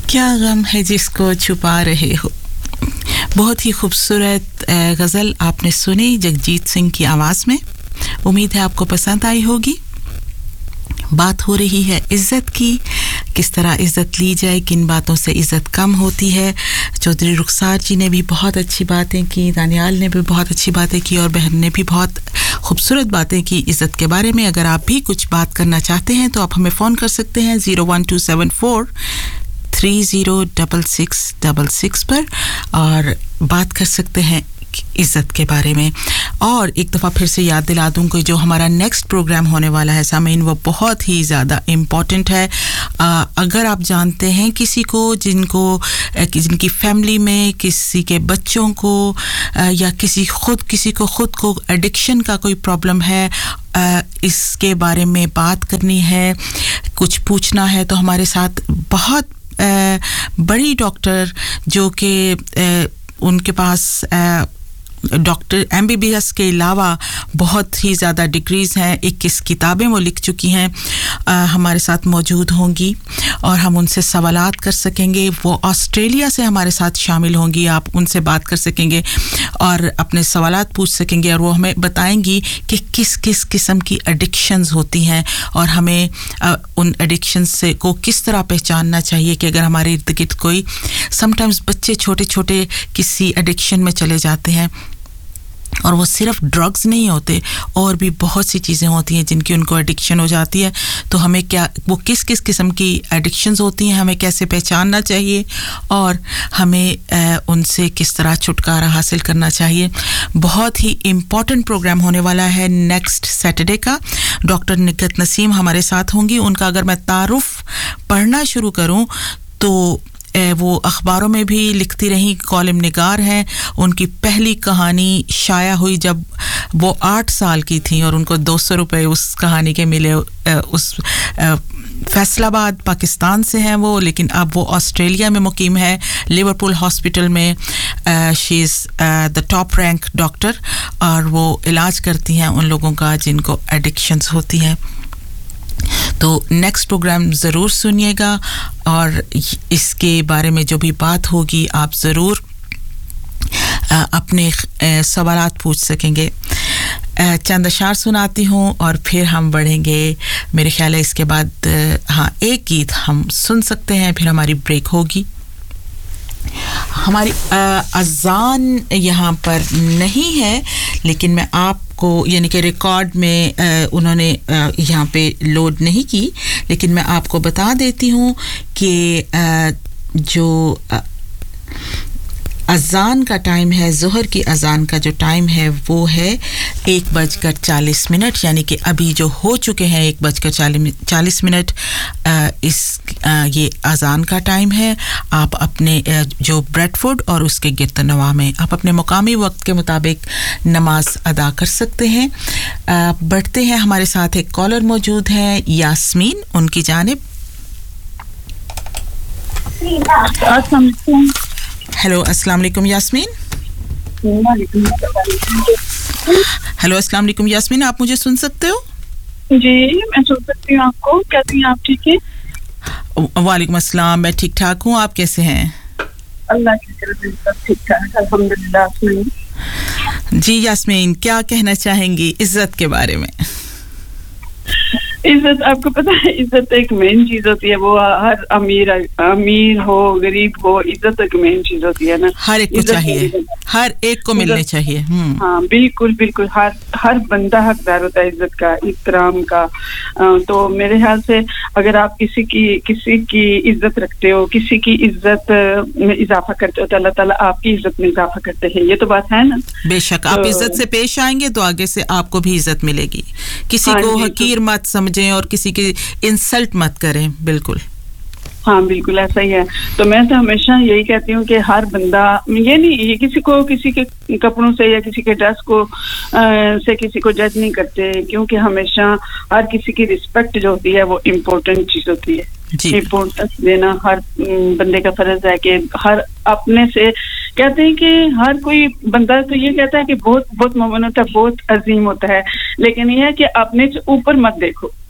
क्या गम है जिसको छुपा रहे हो। बहुत ही खूबसूरत गज़ल आपने सुनी जगजीत सिंह की आवाज़ में। उम्मीद है आपको पसंद आई होगी। बात हो रही है इज़्ज़त की, किस तरह इज़्ज़त ली जाए, किन बातों से इज़्ज़त कम होती है। चौधरी रुखसार जी ने भी बहुत अच्छी बातें की, दानियाल ने भी बहुत अच्छी बातें की और बहन ने भी बहुत खूबसूरत बातें की इज़्ज़त के बारे में। अगर आप भी कुछ बात करना चाहते हैं तो आप हमें फ़ोन कर सकते हैं 01274 306666 पर और बात कर सकते हैं इज़्ज़त के बारे में। और एक दफ़ा फिर से याद दिला दूं कि जो हमारा नेक्स्ट प्रोग्राम होने वाला है सामीन, वो बहुत ही ज़्यादा इम्पॉर्टेंट है। अगर आप जानते हैं किसी को जिनकी फैमिली में किसी के बच्चों को या किसी को खुद को एडिक्शन का कोई प्रॉब्लम है, इसके बारे में बात करनी है, कुछ पूछना है, तो हमारे साथ बहुत बड़ी डॉक्टर जो कि उनके पास डॉक्टर एमबीबीएस के अलावा बहुत ही ज़्यादा डिग्रीज़ हैं, 21 किताबें वो लिख चुकी हैं, हमारे साथ मौजूद होंगी और हम उनसे सवालात कर सकेंगे। वो ऑस्ट्रेलिया से हमारे साथ शामिल होंगी, आप उनसे बात कर सकेंगे और अपने सवालात पूछ सकेंगे और वो हमें बताएंगी कि किस किस किस्म की एडिक्शंस होती हैं और हमें उन एडिक्शंस से को किस तरह पहचानना चाहिए कि अगर हमारे इर्द गिर्द कोई समटाइम्स बच्चे छोटे छोटे किसी एडिक्शन में चले जाते हैं और वो सिर्फ ड्रग्स नहीं होते और भी बहुत सी चीज़ें होती हैं जिनकी उनको एडिक्शन हो जाती है, तो हमें वो किस किस किस्म की एडिक्शंस होती हैं, हमें कैसे पहचानना चाहिए और हमें उनसे किस तरह छुटकारा हासिल करना चाहिए। बहुत ही इम्पॉर्टेंट प्रोग्राम होने वाला है नेक्स्ट सैटरडे का। डॉक्टर निगत नसीम हमारे साथ होंगी। उनका अगर मैं तारुफ पढ़ना शुरू करूं तो वो अखबारों में भी लिखती रही, कॉलम निगार हैं। उनकी पहली कहानी शाया हुई जब वो 8 साल की थी और उनको 200 रुपए उस कहानी के मिले। उस फैसलाबाद पाकिस्तान से हैं वो, लेकिन अब वो ऑस्ट्रेलिया में मुकीम है, लिवरपूल हॉस्पिटल में। She is the top rank doctor और वो इलाज करती हैं उन लोगों का जिनको एडिक्शंस होती हैं। तो नेक्स्ट प्रोग्राम ज़रूर सुनिएगा और इसके बारे में जो भी बात होगी आप ज़रूर अपने सवालात पूछ सकेंगे। चंद अशार सुनाती हूँ और फिर हम बढ़ेंगे। मेरे ख्याल है इसके बाद हाँ एक गीत हम सुन सकते हैं, फिर हमारी ब्रेक होगी। हमारी अज़ान यहाँ पर नहीं है, लेकिन मैं आपको यानी कि रिकॉर्ड में उन्होंने यहाँ पे लोड नहीं की, लेकिन मैं आपको बता देती हूँ कि जो अज़ान का टाइम है, ज़ोहर की अज़ान का जो टाइम है वो है 1:40 यानी कि अभी जो हो चुके हैं 1:40 ये अज़ान का टाइम है। आप अपने जो ब्रेडफोर्ड और उसके गिरदनवा में आप अपने मुकामी वक्त के मुताबिक नमाज अदा कर सकते हैं। बढ़ते हैं, हमारे साथ एक कॉलर मौजूद हैं, यास्मीन, उनकी जानिब। हेलो अस्सलाम वालेकुम यास्मीन। हेलो अस्सलाम वालेकुम यास्मीन, आप मुझे सुन सकते हो? जी मैं सुन सकती हूँ आपको। कैसे हैं आप? ठीक है। वालेकुम अस्सलाम, मैं ठीक ठाक हूँ, आप कैसे हैं? अल्लाह की करम सब ठीक ठाक अल्हम्दुलिल्लाह। जी यास्मीन, क्या कहना चाहेंगी इज्जत के बारे में? इज्जत, आपको पता है इज्जत एक मेन चीज होती है। वो हर अमीर हो गरीब हो, इज्जत एक मेन चीज होती है ना। हर एक को चाहिए, हर एक को मिलनी चाहिए। हाँ बिल्कुल बिल्कुल, हर बंदा हकदार होता है इज्जत का, इख्तराम का। तो मेरे ख्याल से अगर आप किसी की इज्जत रखते हो, किसी की इज्जत में इजाफा करते हो तो अल्लाह ताला आपकी इज्जत में इजाफा करते हैं। ये तो बात है ना। बेशक आप इज्जत से पेश आएंगे तो आगे से आपको भी इज्जत मिलेगी। किसी को हकीर मत समझें और किसी की इंसल्ट मत करें। बिल्कुल हाँ बिल्कुल ऐसा ही है। तो मैं तो हमेशा यही कहती हूँ कि हर बंदा ये नहीं किसी के कपड़ों से या किसी के ड्रेस को से किसी को जज नहीं करते, क्योंकि हमेशा हर किसी की रिस्पेक्ट जो होती है वो इम्पोर्टेंट चीज होती है। इम्पोर्टेंस देना हर बंदे का फर्ज है कि हर अपने से कहते हैं कि हर कोई बंदा तो ये कहता है कि बहुत बहुत मोमिन होता है, बहुत अजीम होता है, लेकिन ये है कि अपने से ऊपर मत देखो।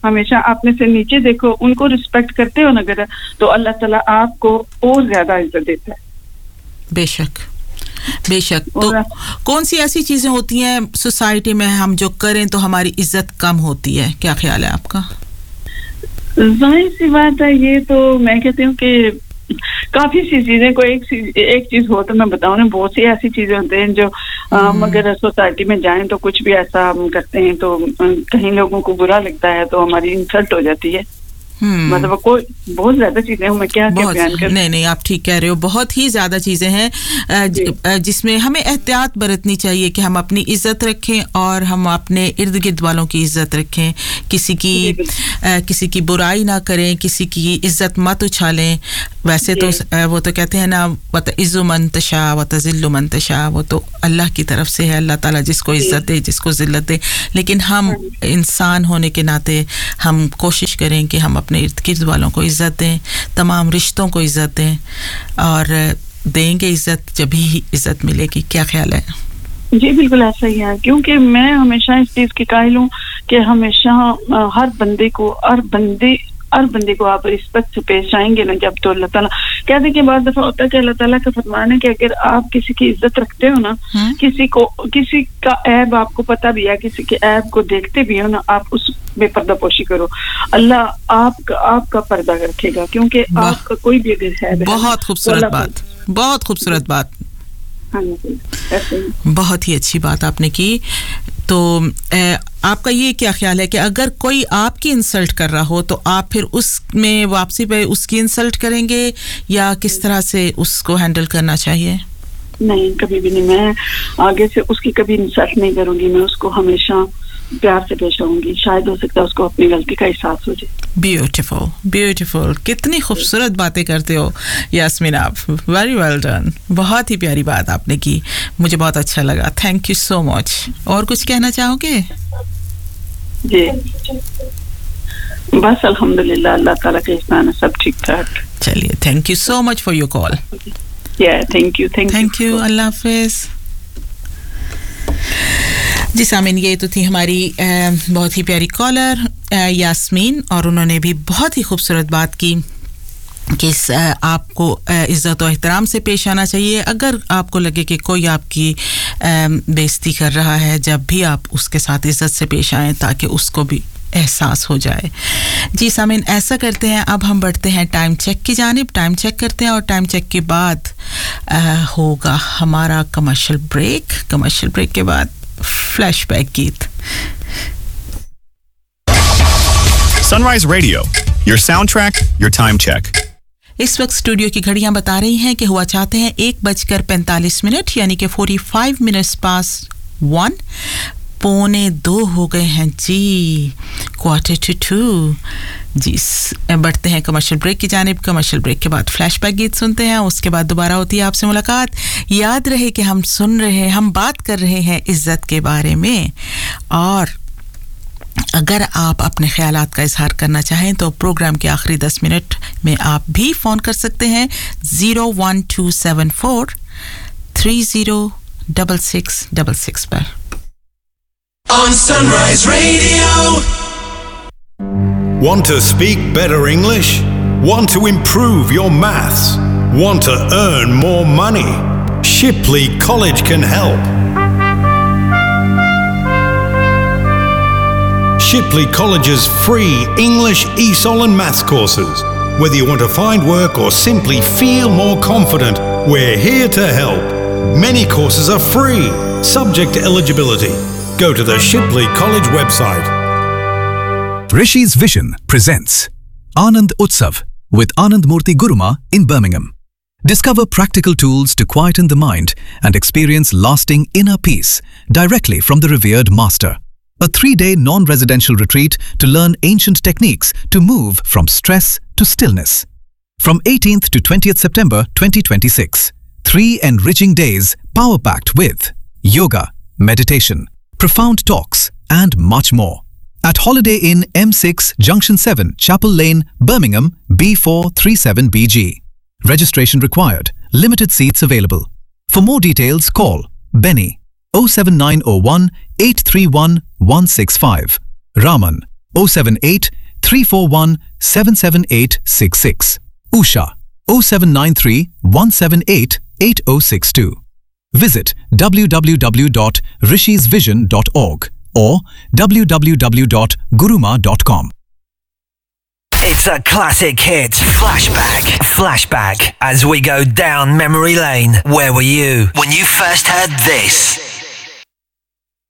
हमेशा अपने से नीचे देखो, उनको रिस्पेक्ट करते हो ना अगर, तो अल्लाह ताला आपको और ज्यादा इज्जत देता है। बेशक बेशक। तो कौन सी ऐसी चीजें होती हैं सोसाइटी में हम जो करें तो हमारी इज्जत कम होती है, क्या ख्याल है आपका? जाहिर सी बात है, ये तो मैं कहती हूँ कि काफी सी चीजें को एक चीज हो तो मैं बताऊं ना, बहुत सी ऐसी चीजें होती हैं जो हम अगर सोसाइटी में जाएं तो कुछ भी ऐसा हम करते हैं तो कहीं लोगों को बुरा लगता है तो हमारी इंसल्ट हो जाती है। मतलब कोई बहुत ज्यादा चीजें मैं क्या बयान कर। नहीं आप ठीक कह रहे हो, बहुत ही ज्यादा चीजें हैं जिसमें हमें एहतियात बरतनी चाहिए कि हम अपनी इज्जत रखें और हम अपने इर्द गिर्द वालों की इज्जत रखें, किसी की बुराई ना करें, किसी की इज्जत मत उछालें। वैसे तो वो तो कहते हैं ना, वतइज़्ज़ु मन तशा वतज़िल्लु मन तशा, वो तो अल्लाह की तरफ से है, अल्लाह ताला जिसको इज्जत दे जिसको जिल्लत दे, लेकिन हम इंसान होने के नाते हम कोशिश करें कि हम अपने इर्द गिर्द वालों को इज्जत दें, तमाम रिश्तों को इज्जत दें, और देंगे इज्जत जब ही इज्जत मिलेगी। क्या ख्याल है? जी बिल्कुल ऐसा ही है, क्योंकि मैं हमेशा इस चीज की कायल हूँ कि हमेशा हर बंदे को आप रिस्पेक्ट से पेश आएंगे ना जब, तो अल्लाह ताला कहते कि बहुत दफा होता है कि अल्लाह ताला का फरमान है कि अगर आप किसी की इज्जत रखते हो ना, किसी का ऐब आपको पता भी है, किसी के ऐब को देखते भी हो ना, आप उस बेपर्दापोशी करो, अल्लाह आपका पर्दा रखेगा, क्योंकि आपका कोई भी अगर है। बहुत खूबसूरत बात, बहुत खूबसूरत बात, बहुत ही अच्छी बात आपने की। तो आपका ये क्या ख्याल है कि अगर कोई आपकी इंसल्ट कर रहा हो तो आप फिर उसमें वापसी पे उसकी इंसल्ट करेंगे या किस तरह से उसको हैंडल करना चाहिए? नहीं, कभी भी नहीं, मैं आगे से उसकी कभी इंसल्ट नहीं करूंगी, मैं उसको हमेशा प्यार से पेश आऊंगी, शायद हो सकता है उसको अपनी गलती का एहसास हो जाए। ब्यूटीफुल ब्यूटीफुल, कितनी खूबसूरत बातें करते हो यास्मीन आप, वेरी वेल डन, बहुत ही प्यारी बात आपने की, मुझे बहुत अच्छा लगा, थैंक यू सो मच। और कुछ कहना चाहोगे? जी बस अल्हम्दुलिल्लाह, अल्लाह ताला के एहसान है, सब ठीक ठाक। चलिए, thank you so much for your call. Thank you, अल्लाह हाफिज। जी सामीन, ये तो थी हमारी बहुत ही प्यारी कॉलर यास्मीन, और उन्होंने भी बहुत ही खूबसूरत बात की कि आपको इज़्ज़त और एहतराम से पेश आना चाहिए। अगर आपको लगे कि कोई आपकी बेइज्जती कर रहा है, जब भी आप उसके साथ इज़्ज़त से पेश आएँ ताकि उसको भी एहसास हो जाए। जी सामीन, ऐसा करते हैं, अब हम बढ़ते हैं टाइम चेक की जानिब, टाइम चेक करते हैं और टाइम चेक के बाद होगा हमारा कमर्शियल ब्रेक के बाद फ्लैशबैक गीत। Sunrise Radio, your soundtrack, your time check. इस वक्त स्टूडियो की घड़ियां बता रही हैं कि हुआ चाहते हैं 1:45 यानी कि 45 मिनट्स पास 1, 1:45 हो गए हैं जी, 1:45 जी। बढ़ते हैं कमर्शियल ब्रेक की जानिब, कमर्शियल ब्रेक के बाद फ्लैशबैक गीत सुनते हैं, उसके बाद दोबारा होती है आपसे मुलाकात। याद रहे कि हम बात कर रहे हैं इज्जत के बारे में, और अगर आप अपने ख्यालात का इजहार करना चाहें तो प्रोग्राम के आखिरी 10 मिनट में आप भी फ़ोन कर सकते हैं 01274 306666 पर। On Sunrise Radio. Want to speak better English? Want to improve your maths? Want to earn more money? Shipley College can help. Shipley College's free English, ESOL and maths courses. Whether you want to find work or simply feel more confident, we're here to help. Many courses are free, subject to eligibility. Go to the Shipley College website. Rishi's Vision presents Anand Utsav with Anand Murthy Guruma in Birmingham. Discover practical tools to quieten the mind and experience lasting inner peace directly from the revered master. A 3-day non-residential retreat to learn ancient techniques to move from stress to stillness. From 18th to 20th September 2026. 3 enriching days power-packed with yoga, meditation, profound talks and much more. At Holiday Inn M6 Junction 7 Chapel Lane, Birmingham B437BG. Registration required. Limited seats available. For more details call Benny 07901 831 165, Raman 078 341 77866. Usha 0793 178 8062. Visit www.rishisvision.org or www.guruma.com. It's a classic hit. Flashback as we go down memory lane. Where were you when you first heard this?